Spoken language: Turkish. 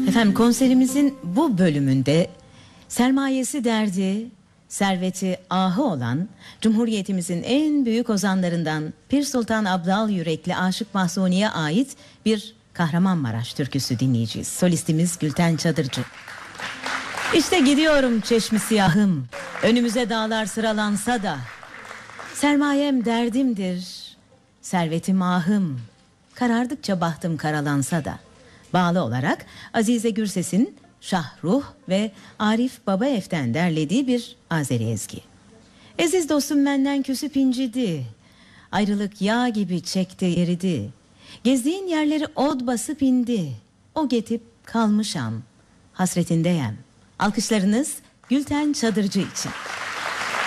Efendim, konserimizin bu bölümünde sermayesi derdi, serveti ahı olan Cumhuriyetimizin en büyük ozanlarından Pir Sultan Abdal Yürekli Aşık Mahzuni'ye ait bir Kahramanmaraş türküsü dinleyeceğiz. Solistimiz Gülten Çadırcı. İşte gidiyorum çeşmi siyahım, önümüze dağlar sıralansa da, sermayem derdimdir, servetim ahım, karardıkça bahtım karalansa da. Bağlı olarak Azize Gürses'in Şahruh ve Arif Babaev'den derlediği bir Azeri ezgi. Eziz dostum benden küsüp incidi, ayrılık yağ gibi çekti eridi, gezdiğin yerleri od basıp indi, o getip kalmışam, hasretindeyem. Alkışlarınız Gülten Çadırcı için.